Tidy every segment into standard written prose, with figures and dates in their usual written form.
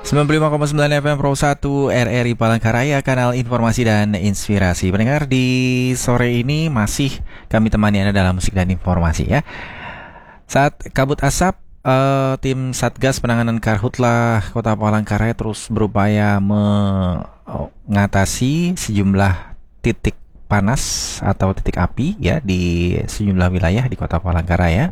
95,9 FM Pro 1 RRI Palangkaraya, kanal informasi dan inspirasi. Pendengar, di sore ini masih kami temani Anda dalam musik dan informasi ya. Saat kabut asap, tim Satgas Penanganan Karhutla Kota Palangkaraya terus berupaya mengatasi sejumlah titik panas atau titik api ya di sejumlah wilayah di Kota Palangkaraya.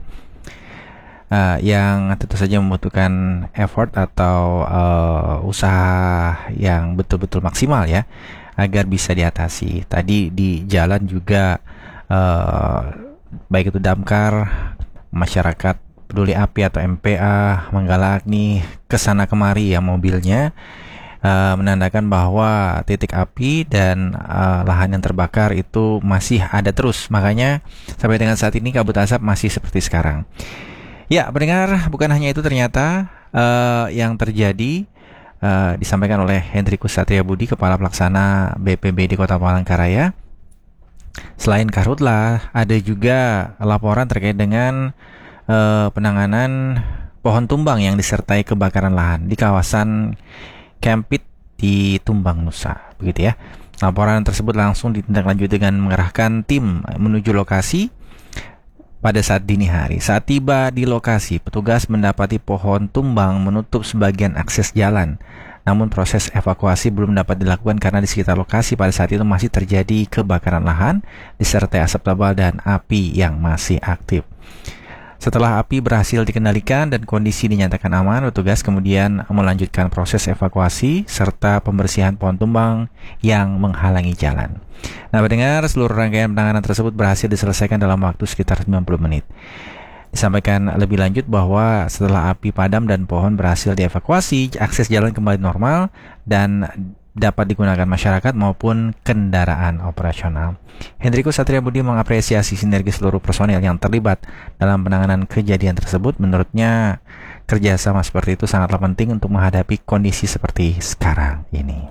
Yang tentu saja membutuhkan effort atau usaha yang betul-betul maksimal ya agar bisa diatasi. Tadi di jalan juga baik itu damkar, masyarakat peduli api atau MPA, Manggala Agni kesana kemari ya mobilnya, menandakan bahwa titik api dan lahan yang terbakar itu masih ada terus. Makanya sampai dengan saat ini kabut asap masih seperti sekarang. Ya, pendengar, bukan hanya itu ternyata yang terjadi disampaikan oleh Hendrikus Satria Budi, Kepala Pelaksana BPBD Kota Palangkaraya. Selain Karhutla, ada juga laporan terkait dengan penanganan pohon tumbang yang disertai kebakaran lahan di kawasan Kempit di Tumbang, Nusa. Begitu ya. Laporan tersebut langsung ditindaklanjuti dengan mengerahkan tim menuju lokasi. Pada saat dini hari, saat tiba di lokasi, petugas mendapati pohon tumbang menutup sebagian akses jalan. Namun proses evakuasi belum dapat dilakukan karena di sekitar lokasi pada saat itu masih terjadi kebakaran lahan disertai asap tebal dan api yang masih aktif. Setelah api berhasil dikendalikan dan kondisi dinyatakan aman, petugas kemudian melanjutkan proses evakuasi serta pembersihan pohon tumbang yang menghalangi jalan. Nah, pendengar, seluruh rangkaian penanganan tersebut berhasil diselesaikan dalam waktu sekitar 90 menit. Disampaikan lebih lanjut bahwa setelah api padam dan pohon berhasil dievakuasi, akses jalan kembali normal dan dapat digunakan masyarakat maupun kendaraan operasional. Hendrikus Satria Budi mengapresiasi sinergi seluruh personil yang terlibat dalam penanganan kejadian tersebut. Menurutnya, kerjasama seperti itu sangatlah penting untuk menghadapi kondisi seperti sekarang ini.